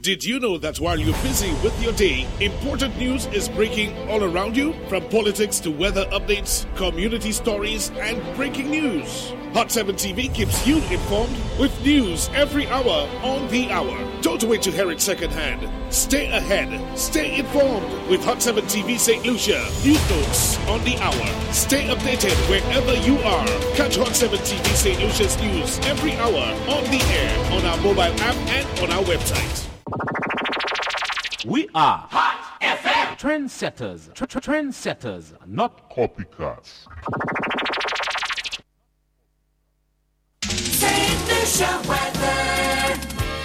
Did you know that while you're busy with your day, important news is breaking all around you? From politics to weather updates, community stories, and breaking news. Hot 7 TV keeps you informed with news every hour on the hour. Don't wait to hear it secondhand. Stay ahead. Stay informed with Hot 7 TV St. Lucia. News notes on the hour. Stay updated wherever you are. Catch Hot 7 TV St. Lucia's news every hour on the air, on our mobile app, and on our website. We are Hot FM. Trendsetters. Trendsetters, not copycats. St. Lucia weather.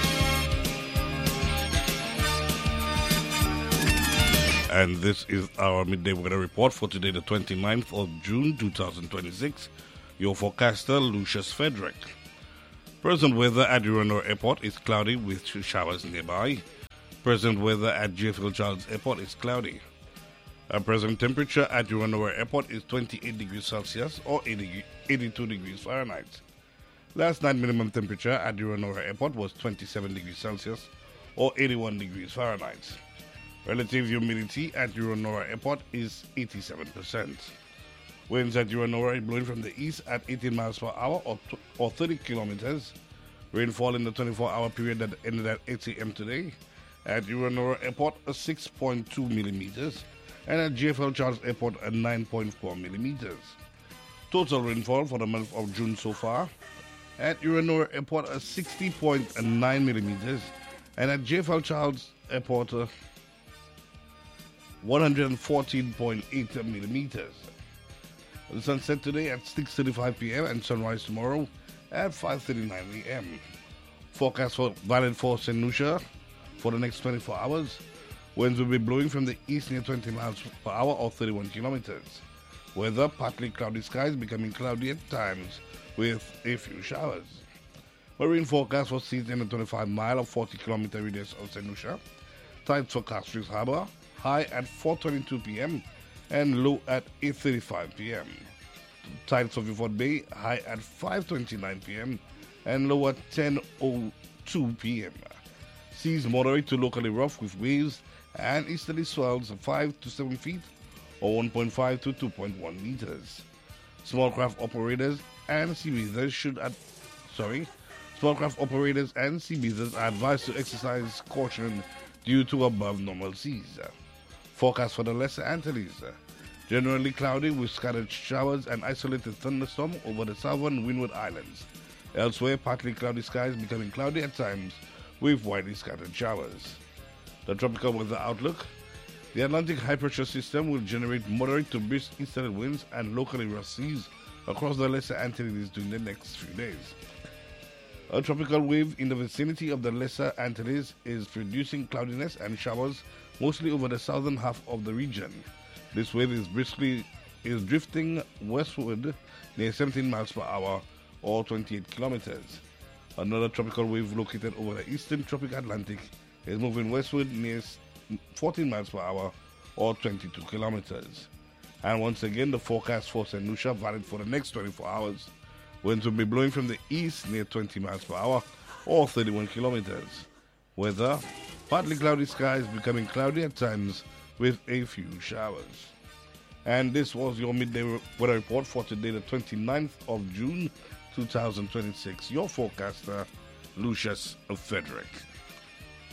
And this is our midday weather report for today, the 29th of June, 2026. Your forecaster, Lucius Frederick. Present weather at Uranor Airport is cloudy with showers nearby. Present weather at JFL Charles Airport is cloudy. Our present temperature at Uranor Airport is 28 degrees Celsius or 82 degrees Fahrenheit. Last night minimum temperature at Uranor Airport was 27 degrees Celsius or 81 degrees Fahrenheit. Relative humidity at Uranor Airport is 87%. Winds at Uranor are blowing from the east at 18 miles per hour or 30 kilometers. Rainfall in the 24-hour period that ended at 8 a.m. today. At Uranor Airport, a 6.2 millimeters, and at JFL Charles Airport, a 9.4 millimeters. Total rainfall for the month of June so far. At Uranor Airport, a 60.9 millimeters, and at JFL Charles Airport, 114.8 millimeters. The sunset today at 6:35 p.m. and sunrise tomorrow at 5:39 a.m. Forecast valid for St. Lucia for the next 24 hours. Winds will be blowing from the east near 20 miles per hour or 31 kilometers. Weather, partly cloudy skies becoming cloudy at times with a few showers. Marine forecast for seas in the 25-mile or 40-kilometer radius of St. Lucia. Tides for Castries Harbour, high at 4:22 p.m. and low at 8:35 p.m. Tides for Vieux Bay, high at 5:29 p.m. and low at 10:02 p.m. Seas moderate to locally rough with waves and easterly swells of 5 to 7 feet or 1.5 to 2.1 meters. Small craft operators and seabathers are advised to exercise caution due to above normal seas. Forecast for the Lesser Antilles. Generally cloudy with scattered showers and isolated thunderstorm over the southern Windward Islands. Elsewhere, partly cloudy skies becoming cloudy at times with widely scattered showers. The tropical weather outlook. The Atlantic high pressure system will generate moderate to brisk easterly winds and locally rough seas across the Lesser Antilles during the next few days. A tropical wave in the vicinity of the Lesser Antilles is producing cloudiness and showers mostly over the southern half of the region. This wave is drifting westward near 17 miles per hour or 28 kilometers. Another tropical wave located over the eastern tropic Atlantic is moving westward near 14 miles per hour or 22 kilometers. And once again, the forecast for St. Lucia valid for the next 24 hours. Winds will be blowing from the east near 20 miles per hour or 31 kilometers. Weather, partly cloudy skies becoming cloudy at times with a few showers. And this was your midday weather report for today, the 29th of June, 2026. Your forecaster, Lucius Frederick.